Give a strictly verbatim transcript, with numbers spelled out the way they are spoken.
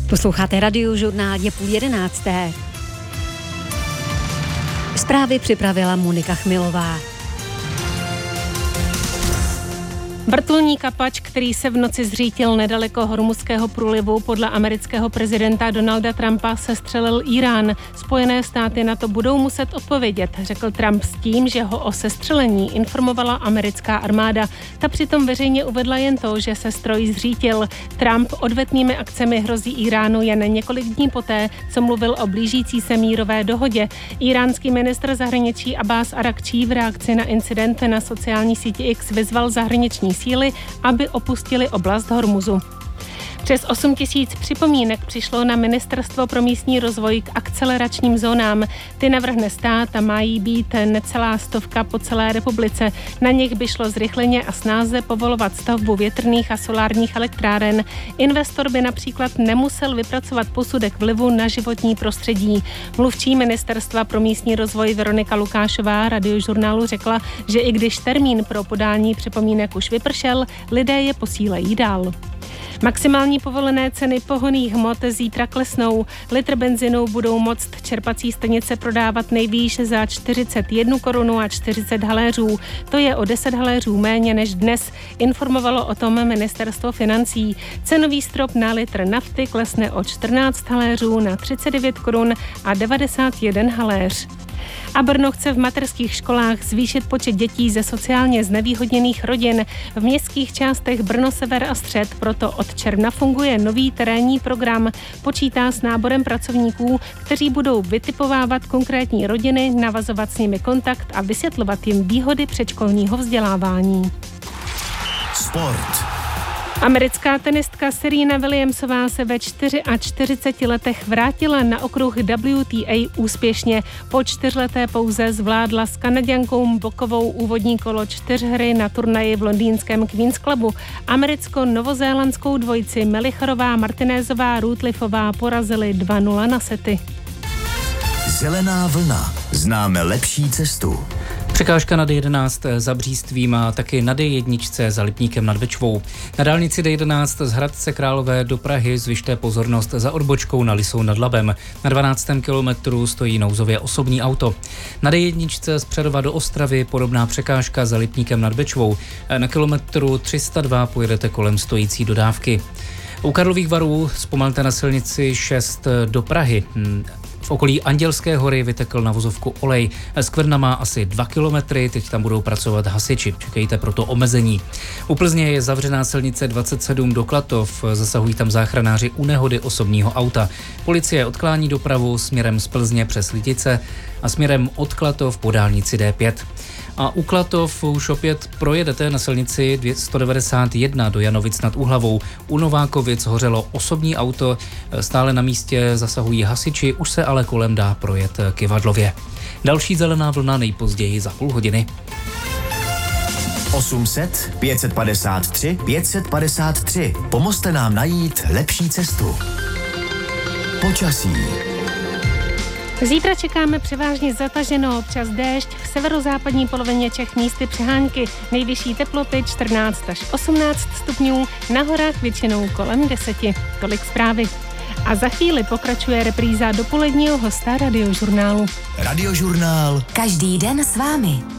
Posloucháte Radiožurnál, je půl jedenácté. Zprávy připravila Monika Chmilová. Vrtulník Apache, který se v noci zřítil nedaleko Hormuzského průlivu, podle amerického prezidenta Donalda Trumpa sestřelil Írán. Spojené státy na to budou muset odpovědět, řekl Trump s tím, že ho o sestřelení informovala americká armáda. Ta přitom veřejně uvedla jen to, že se stroj zřítil. Trump odvetnými akcemi hrozí Íránu jen několik dní poté, co mluvil o blížící se mírové dohodě. Íránský ministr zahraničí Abbas Arakčí v reakci na incident na sociální síti X vyzval zahraniční síly, aby opustili oblast Hormuzu. Přes osm tisíc připomínek přišlo na Ministerstvo pro místní rozvoj k akceleračním zónám. Ty navrhne stát a mají být necelá stovka po celé republice. Na nich by šlo zrychleně a snáze povolovat stavbu větrných a solárních elektráren. Investor by například nemusel vypracovat posudek vlivu na životní prostředí. Mluvčí Ministerstva pro místní rozvoj Veronika Lukášová Radiožurnálu řekla, že i když termín pro podání připomínek už vypršel, lidé je posílají dál. Maximální povolené ceny pohonných hmot zítra klesnou. Litr benzinu budou moct čerpací stanice prodávat nejvýš za čtyřicet jedna korun a čtyřicet haléřů. To je o deset haléřů méně než dnes, informovalo o tom Ministerstvo financí. Cenový strop na litr nafty klesne o čtrnáct haléřů na třicet devět korun a devadesát jeden haléř. A Brno chce v mateřských školách zvýšit počet dětí ze sociálně znevýhodněných rodin. V městských částech Brno, Sever a Střed proto od června funguje nový terénní program. Počítá s náborem pracovníků, kteří budou vytipovávat konkrétní rodiny, navazovat s nimi kontakt a vysvětlovat jim výhody předškolního vzdělávání. Sport. Americká tenistka Serena Williamsová se ve čtyřiceti čtyři letech vrátila na okruh W T A úspěšně. Po čtyřleté pauze zvládla s Kanaďankou Bokovou úvodní kolo čtyřhry na turnaji v londýnském Queen's Clubu. Americko-novozélandskou dvojici Melicharová, Martinézová, Rutliffová porazili dva nula na sety. Zelená vlna. Známe lepší cestu. Překážka na D jedenáct za Břístvím a taky na D jedna za Lipníkem nad Bečvou. Na dálnici D jedenáct z Hradce Králové do Prahy zvyšte pozornost za odbočkou na Lisou nad Labem. Na dvanáctém kilometru stojí nouzově osobní auto. Na D jedna z Přerova do Ostravy podobná překážka za Lipníkem nad Bečvou. Na kilometru tři sta dva pojedete kolem stojící dodávky. U Karlových Varů zpomalte na silnici šest do Prahy. V okolí Andělské hory vytekl na vozovku olej. Skvrna má asi dva kilometry, teď tam budou pracovat hasiči. Čekejte proto omezení. U Plzně je zavřená silnice dvacet sedm do Klatov. Zasahují tam záchranáři u nehody osobního auta. Policie odklání dopravu směrem z Plzně přes Lidice a směrem od Klatov po dálnici D pět. A u Klatov už opět projedete na silnici sto devadesát jedna do Janovic nad Úhlavou. U Novákovic hořelo osobní auto, stále na místě zasahují hasiči, už se ale kolem dá projet Kyvadlově. Další zelená vlna nejpozději za půl hodiny. osm set pět set padesát tři pět set padesát tři. Pomozte nám najít lepší cestu. Počasí. Zítra čekáme převážně zataženo, občas déšť, v severozápadní polovině Čech místy přehánky, nejvyšší teploty čtrnáct až osmnáct stupňů, na horách většinou kolem deseti. Tolik zprávy. A za chvíli pokračuje repríza dopoledního hosta Radiožurnálu. Radiožurnál. Každý den s vámi.